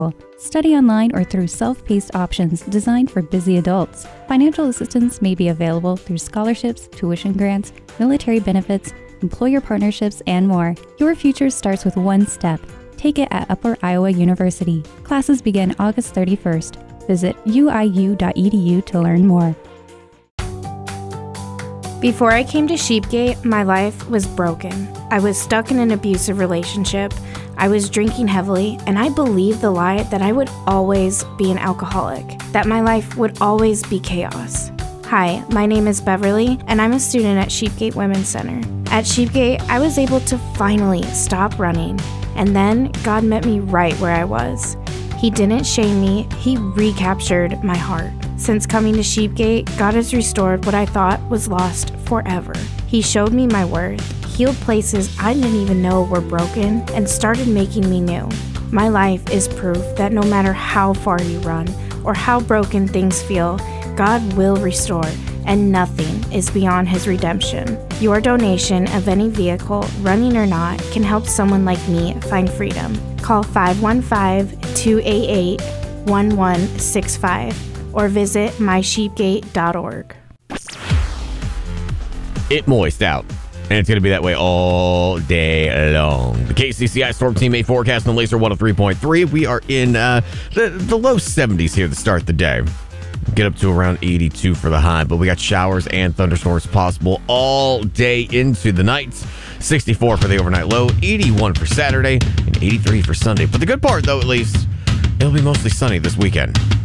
Study online or through self-paced options designed for busy adults. Financial assistance may be available through scholarships, tuition grants, military benefits, employer partnerships, and more. Your future starts with one step. Take it at Upper Iowa University. Classes begin August 31st. Visit uiu.edu to learn more. Before I came to Sheepgate, my life was broken. I was stuck in an abusive relationship. I was drinking heavily, and I believed the lie that I would always be an alcoholic, that my life would always be chaos. Hi, my name is Beverly, and I'm a student at Sheepgate Women's Center. At Sheepgate, I was able to finally stop running, and then God met me right where I was. He didn't shame me, He recaptured my heart. Since coming to Sheepgate, God has restored what I thought was lost forever. He showed me my worth, healed places I didn't even know were broken, and started making me new. My life is proof that no matter how far you run or how broken things feel, God will restore, and nothing is beyond His redemption. Your donation of any vehicle, running or not, can help someone like me find freedom. Call 515-288-1165 or visit mysheepgate.org. It moist out, and it's going to be that way all day long. The KCCI Storm Team 8 forecast on Laser 103.3. We are in the low 70s here to start the day. Get up to around 82 for the high, but we got showers and thunderstorms possible all day into the night. 64 for the overnight low, 81 for Saturday, and 83 for Sunday. But the good part, though, at least, it'll be mostly sunny this weekend.